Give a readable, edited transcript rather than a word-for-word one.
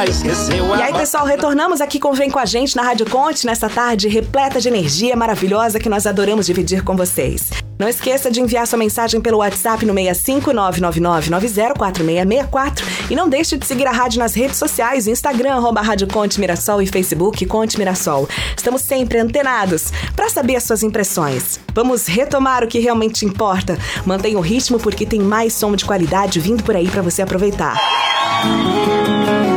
já esqueceu. E aí, pessoal, retornamos aqui com Vem Com a Gente na Rádio Conte, nessa tarde repleta de energia maravilhosa que nós adoramos dividir com vocês. Não esqueça de enviar sua mensagem pelo WhatsApp no 65999904664 e não deixe de seguir a rádio nas redes sociais, Instagram, @Rádio Conte Mirassol e Facebook Conte Mirassol. Estamos sempre antenados para saber as suas impressões. Vamos retomar o que realmente importa. Mantenha o ritmo porque tem mais som de qualidade vindo por aí para você aproveitar.